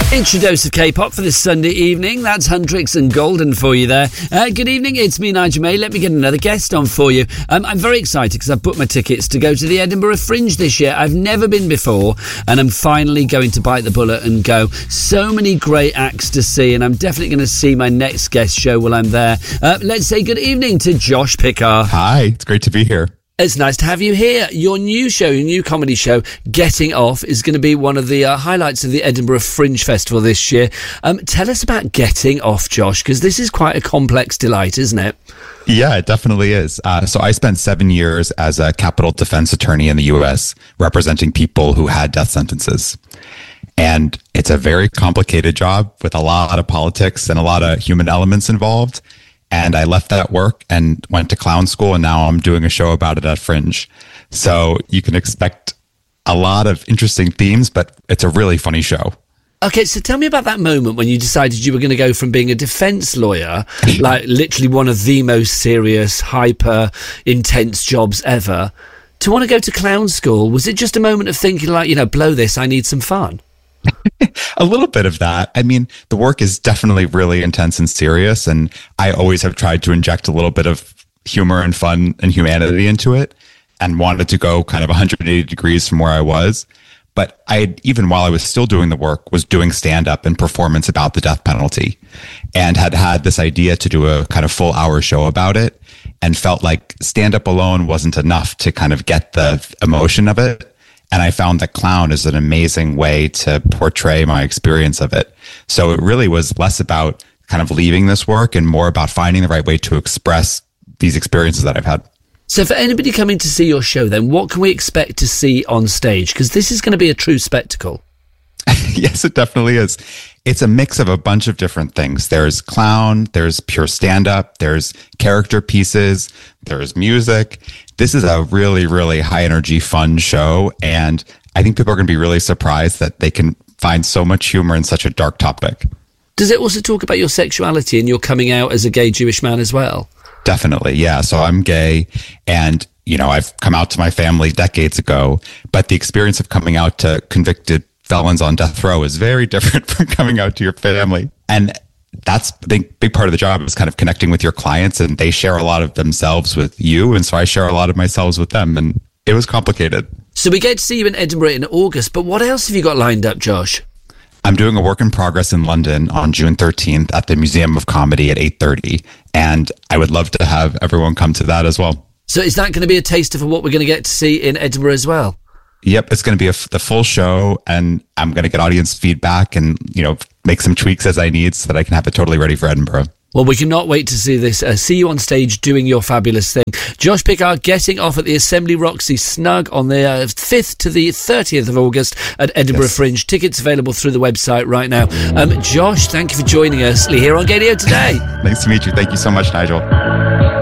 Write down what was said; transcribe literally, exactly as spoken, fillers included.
It's your dose of K-pop for this Sunday evening. That's Huntrix and Golden for you there. Uh, good evening, it's me, Nigel May. Let me get another guest on for you. Um, I'm very excited because I've booked my tickets to go to the Edinburgh Fringe this year. I've never been before, and I'm finally going to bite the bullet and go. So many great acts to see, and I'm definitely going to see my next guest show while I'm there. Uh, let's say good evening to Josh Pickard. Hi, it's great to be here. It's nice to have you here. Your new show, your new comedy show, Getting Off, is going to be one of the uh, highlights of the Edinburgh Fringe Festival this year. Um, tell us about Getting Off, Josh, because this is quite a complex delight, isn't it? Yeah, it definitely is. Uh, so I spent seven years as a capital defense attorney in the U S representing people who had death sentences. And it's a very complicated job with a lot of politics and a lot of human elements involved. And I left that work and went to clown school, and now I'm doing a show about it at Fringe. So you can expect a lot of interesting themes, but it's a really funny show. Okay, so tell me about that moment when you decided you were going to go from being a defense lawyer, like literally one of the most serious, hyper intense jobs ever, to want to go to clown school. Was it just a moment of thinking like, you know, blow this, I need some fun? A little bit of that. I mean, the work is definitely really intense and serious, and I always have tried to inject a little bit of humor and fun and humanity into it, and wanted to go kind of one hundred eighty degrees from where I was. But I, even while I was still doing the work, was doing stand-up and performance about the death penalty, and had had this idea to do a kind of full hour show about it, and felt like stand-up alone wasn't enough to kind of get the emotion of it. And I found that clown is an amazing way to portray my experience of it. So it really was less about kind of leaving this work and more about finding the right way to express these experiences that I've had. So for anybody coming to see your show, then, what can we expect to see on stage? Because this is going to be a true spectacle. Yes, it definitely is. It's a mix of a bunch of different things. There's clown, there's pure stand-up, there's character pieces, there's music. This is a really, really high-energy, fun show, and I think people are going to be really surprised that they can find so much humor in such a dark topic. Does it also talk about your sexuality and your coming out as a gay Jewish man as well? Definitely, yeah. So I'm gay, and, you know, I've come out to my family decades ago, but the experience of coming out to convicted felons on death row is very different from coming out to your family. And that's the big, big part of the job, is kind of connecting with your clients, and they share a lot of themselves with you. And so I share a lot of myself with them, and it was complicated. So we get to see you in Edinburgh in August, but what else have you got lined up, Josh? I'm doing a work in progress in London on June thirteenth at the Museum of Comedy at eight thirty. And I would love to have everyone come to that as well. So is that going to be a taster for what we're going to get to see in Edinburgh as well? Yep, it's going to be a, the full show, and I'm going to get audience feedback and, you know, make some tweaks as I need so that I can have it totally ready for Edinburgh. Well, we cannot wait to see this. Uh, see you on stage doing your fabulous thing. Josh Pickard Getting Off at the Assembly Roxy Snug on the uh, fifth to the thirtieth of August at Edinburgh yes. Fringe. Tickets available through the website right now. Um, Josh, thank you for joining us here on Gadio Today. Nice to meet you. Thank you so much, Nigel.